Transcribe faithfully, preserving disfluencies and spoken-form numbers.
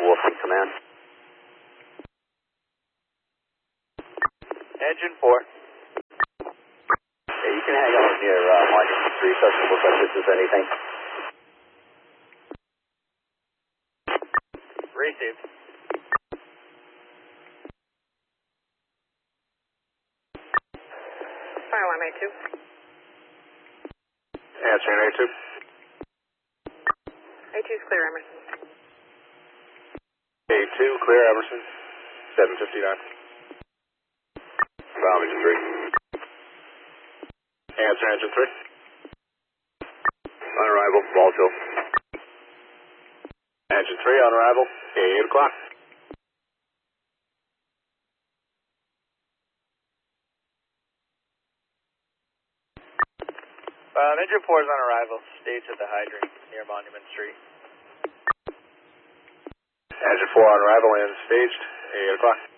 Wolfing Command. Engine four. Yeah, you can hang on near uh, Monument Street. Doesn't look like this is anything. Received. Fire alarm A two. Answering A two. A two is clear, Emerson. A two, clear Emerson. seven fifty-nine. Bomb engine three. Answer engine three. On arrival, Ballsville. Engine three on arrival, eight o'clock. Um, engine four is on arrival. Staged at the hydrant near Monument Street. Engine four on arrival and staged, eight o'clock.